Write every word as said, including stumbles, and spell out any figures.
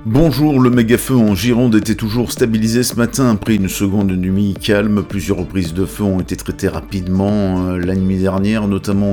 Bonjour, le méga-feu en Gironde était toujours stabilisé ce matin après une seconde nuit calme. Plusieurs reprises de feu ont été traitées rapidement euh, la nuit dernière, notamment